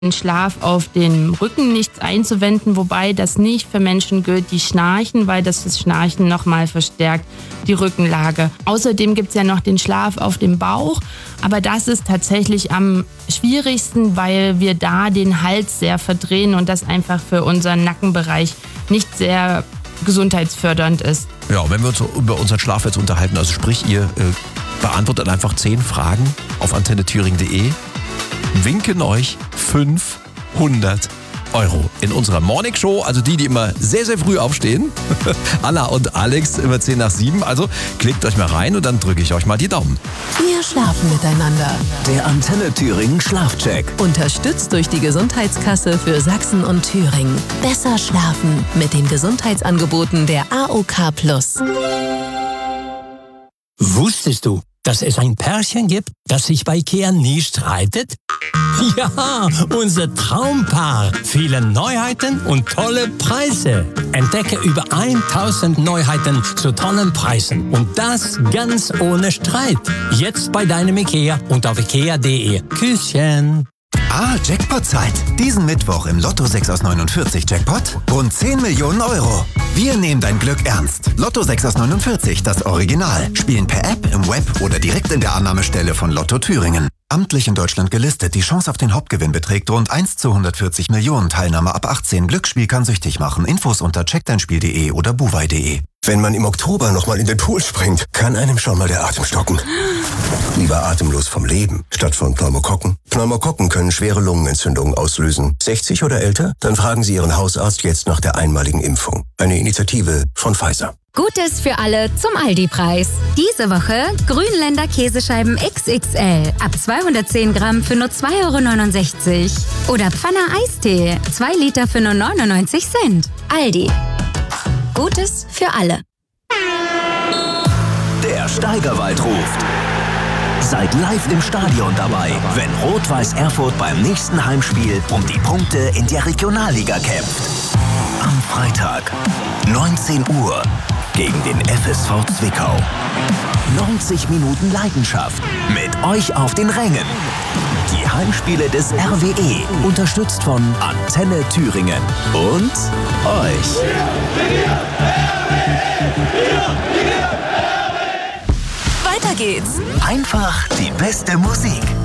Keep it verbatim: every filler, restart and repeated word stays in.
den Schlaf auf dem Rücken nichts einzuwenden, wobei das nicht für Menschen gilt, die schnarchen, weil das das Schnarchen nochmal verstärkt die Rückenlage. Außerdem gibt es ja noch den Schlaf auf dem Bauch, aber das ist tatsächlich am schwierigsten, weil wir da den Hals sehr verdrehen und das einfach für unseren Nackenbereich nicht sehr gesundheitsfördernd ist. Ja, wenn wir uns über unseren Schlaf jetzt unterhalten, also sprich, ihr äh, beantwortet einfach zehn Fragen auf antenne thüringen punkt de, winken euch fünfhundert Euro in unserer Morning Show, also die, die immer sehr, sehr früh aufstehen. Anna und Alex immer zehn nach sieben, also klickt euch mal rein und dann drücke ich euch mal die Daumen. Wir schlafen miteinander. Der Antenne Thüringen Schlafcheck. Unterstützt durch die Gesundheitskasse für Sachsen und Thüringen. Besser schlafen mit den Gesundheitsangeboten der A O K Plus. Wusstest du, dass es ein Pärchen gibt, das sich bei IKEA nie streitet? Ja, unser Traumpaar. Viele Neuheiten und tolle Preise. Entdecke über tausend Neuheiten zu tollen Preisen. Und das ganz ohne Streit. Jetzt bei deinem IKEA und auf ikea punkt de. Küsschen. Ah, Jackpot-Zeit. Diesen Mittwoch im Lotto sechs aus neunundvierzig Jackpot rund zehn Millionen Euro. Wir nehmen dein Glück ernst. Lotto sechs aus neunundvierzig, das Original. Spielen per App, im Web oder direkt in der Annahmestelle von Lotto Thüringen. Amtlich in Deutschland gelistet. Die Chance auf den Hauptgewinn beträgt rund eins zu hundertvierzig Millionen. Teilnahme ab achtzehn. Glücksspiel kann süchtig machen. Infos unter check dein spiel punkt de oder buwei punkt de. Wenn man im Oktober nochmal in den Pool springt, kann einem schon mal der Atem stocken. Lieber atemlos vom Leben, statt von Pneumokokken. Pneumokokken können schwere Lungenentzündungen auslösen. sechzig oder älter? Dann fragen Sie Ihren Hausarzt jetzt nach der einmaligen Impfung. Eine Initiative von Pfizer. Gutes für alle zum Aldi-Preis. Diese Woche Grünländer Käsescheiben X X L ab zweihundertzehn Gramm für nur zwei Euro neunundsechzig. Oder Pfanner Eistee, zwei Liter für nur neunundneunzig Cent. Aldi. Gutes für alle. Der Steigerwald ruft. Seid live im Stadion dabei, wenn Rot-Weiß Erfurt beim nächsten Heimspiel um die Punkte in der Regionalliga kämpft. Am Freitag, neunzehn Uhr, gegen den F S V Zwickau. neunzig Minuten Leidenschaft mit euch auf den Rängen. Die Heimspiele des R W E, unterstützt von Antenne Thüringen und euch. Weiter geht's. Einfach die beste Musik.